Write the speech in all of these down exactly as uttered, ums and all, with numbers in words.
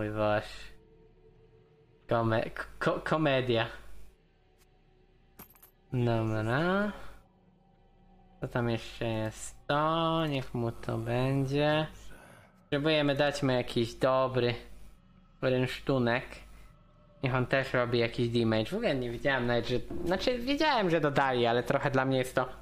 Oj boż. Kome ko komedia. Dobra. Co tam jeszcze jest? To niech mu to będzie. Próbujemy dać mu jakiś dobry rynsztunek. Niech on też robi jakiś damage. W ogóle nie wiedziałem nawet, że... Znaczy wiedziałem, że dodali, ale trochę dla mnie jest to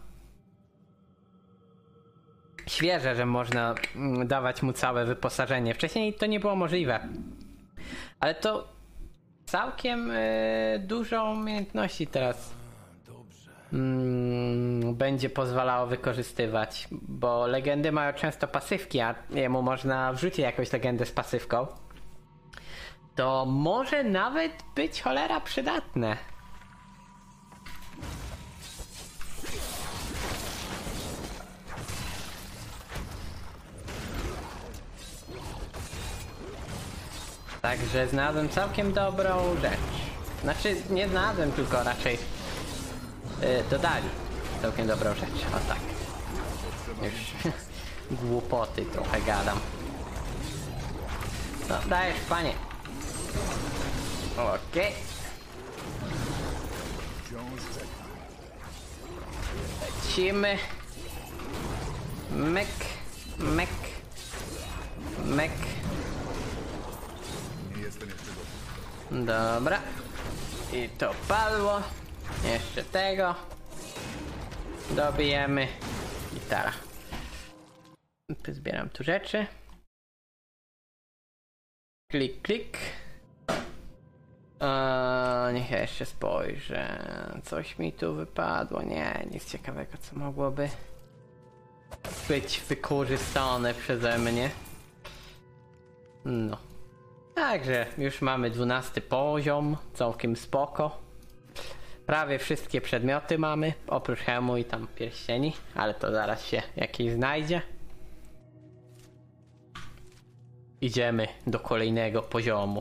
świeże, że można dawać mu całe wyposażenie. Wcześniej to nie było możliwe. Ale to całkiem yy, dużo umiejętności teraz mm, będzie pozwalało wykorzystywać. Bo legendy mają często pasywki, a jemu można wrzucić jakąś legendę z pasywką. To może nawet być cholera przydatne. Także znalazłem całkiem dobrą rzecz. Znaczy nie znalazłem, tylko raczej yy, dodali całkiem dobrą rzecz. O tak. Już głupoty trochę gadam. No dajesz, panie. Okej. Lecimy. Mek, mek, mek. Dobra. I to padło. Jeszcze tego. Dobijemy. Gitara. Zbieram tu rzeczy. Klik, klik. Eee, niech ja jeszcze spojrzę. Coś mi tu wypadło. Nie, nic ciekawego, co mogłoby być wykorzystane przeze mnie. No. Także już mamy dwunasty poziom. Całkiem spoko. Prawie wszystkie przedmioty mamy. Oprócz hełmu i tam pierścieni. Ale to zaraz się jakiś znajdzie. Idziemy do kolejnego poziomu.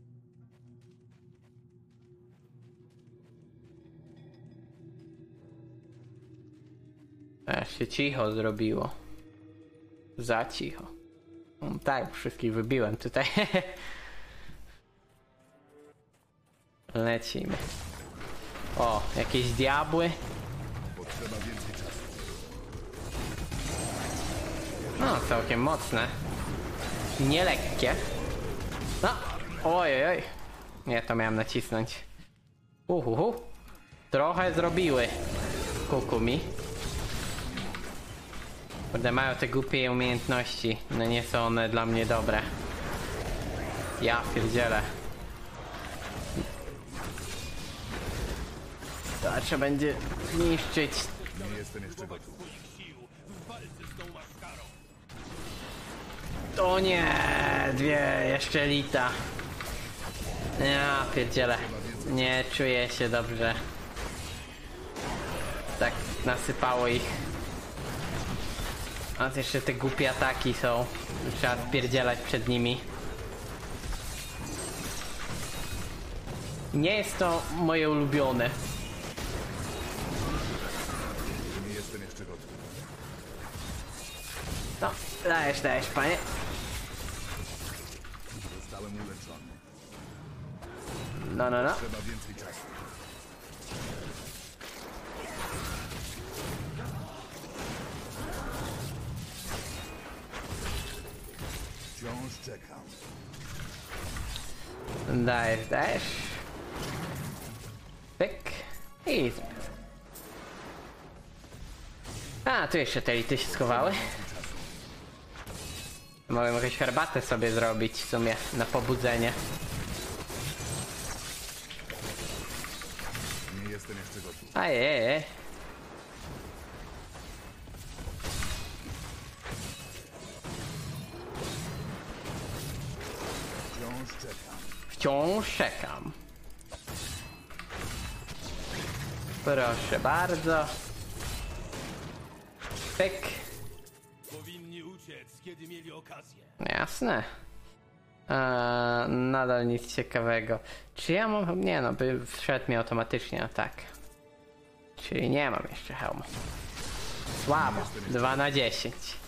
Aż się cicho zrobiło. Za cicho. No, tak, wszystkich wybiłem tutaj. Lecimy. O, jakieś diabły. No, całkiem mocne. Nielekkie. No, oj, oj. Nie, to miałem nacisnąć. Uhuhu. Trochę zrobiły kuku mi. Kurde, mają te głupie umiejętności. No nie są one dla mnie dobre. Ja pierdzielę. To trzeba będzie zniszczyć. Nie jestem jeszcze gotów. O nie, dwie jeszcze lita. Ja pierdzielę. Nie czuję się dobrze. Tak nasypało ich. A to jeszcze te głupie ataki są. Trzeba spierdzielać przed nimi. Nie jest to moje ulubione. Nie jestem jeszcze gotów. No, dajesz, dajesz, panie. Zostałem uleczony. No, no, no. Trzeba więcej czasu. Wciąż czekam. Dajesz, dajesz. Pyk. I... A, tu jeszcze te elity się schowały. Mogę jakąś herbatę sobie zrobić w sumie na pobudzenie. Nie jestem jeszcze gotów. Ajej. Wciąż czekam. Wciąż czekam. Proszę bardzo. Pyk. Powinni uciec, kiedy mieli okazję. Jasne. Eee, nadal nic ciekawego. Czy ja mam... Nie no, by wszedł mi automatycznie, a tak. Czyli nie mam jeszcze hełmu. Słabo. dwa na dziesięć.